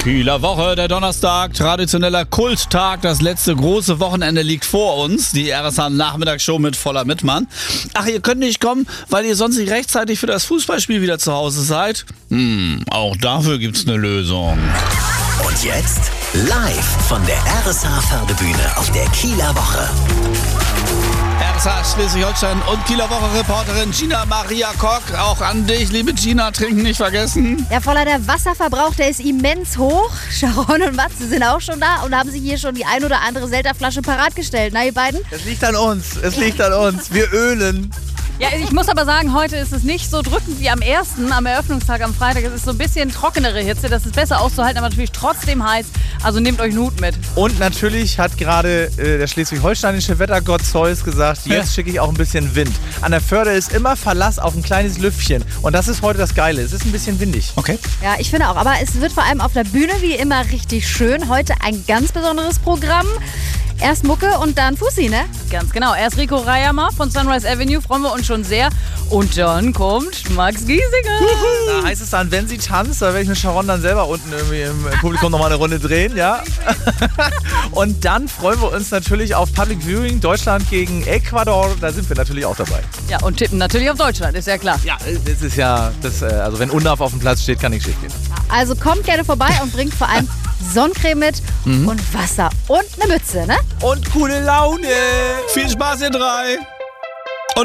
Kieler Woche, der Donnerstag, traditioneller Kulttag. Das letzte große Wochenende liegt vor uns. Die RSH-Nachmittagsshow mit voller Mitmann. Ach, ihr könnt nicht kommen, weil ihr sonst nicht rechtzeitig für das Fußballspiel wieder zu Hause seid? Auch dafür gibt's eine Lösung. Und jetzt live von der RSH-Pferdebühne auf der Kieler Woche. RSH Schleswig-Holstein und Kieler Woche-Reporterin Gina Maria Kock. Auch an dich, liebe Gina, trinken nicht vergessen. Ja, voller der Wasserverbrauch, der ist immens hoch. Sharon und Matze sind auch schon da und haben sich hier schon die ein oder andere Selterflasche parat gestellt. Na, ihr beiden? Es liegt an uns, Wir ölen. Ja, ich muss aber sagen, heute ist es nicht so drückend wie am Eröffnungstag am Freitag. Es ist so ein bisschen trockenere Hitze, das ist besser auszuhalten, aber natürlich trotzdem heiß. Also nehmt euch einen Hut mit. Und natürlich hat gerade der schleswig-holsteinische Wettergott Zeus gesagt, jetzt schicke ich auch ein bisschen Wind. An der Förde ist immer Verlass auf ein kleines Lüftchen. Und das ist heute das Geile. Es ist ein bisschen windig. Okay. Ja, ich finde auch. Aber es wird vor allem auf der Bühne wie immer richtig schön. Heute ein ganz besonderes Programm. Erst Mucke und dann Fussi, ne? Ganz genau. Erst Rico Reyermar von Sunrise Avenue, freuen wir uns schon sehr. Und dann kommt Max Giesinger. Da heißt es dann, wenn sie tanzt, da werde ich mit Sharon dann selber unten irgendwie im Publikum nochmal eine Runde drehen, ja. Und dann freuen wir uns natürlich auf Public Viewing Deutschland gegen Ecuador. Da sind wir natürlich auch dabei. Ja, und tippen natürlich auf Deutschland, ist ja klar. Ja, das ist ja, also wenn Undarf auf dem Platz steht, kann nichts schief gehen. Also kommt gerne vorbei und bringt vor allem Sonnencreme mit und Wasser und eine Mütze, ne? Und coole Laune. Viel Spaß, ihr drei.